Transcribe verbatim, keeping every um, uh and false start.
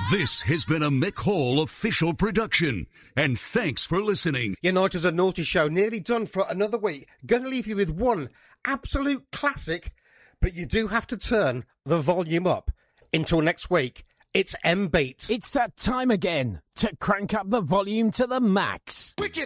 This has been a Mick Hall official production, and thanks for listening. United's a Naughty Show, nearly done for another week. Going to leave you with one absolute classic, but you do have to turn the volume up. Until next week, it's M-Beat. It's that time again to crank up the volume to the max. Wicked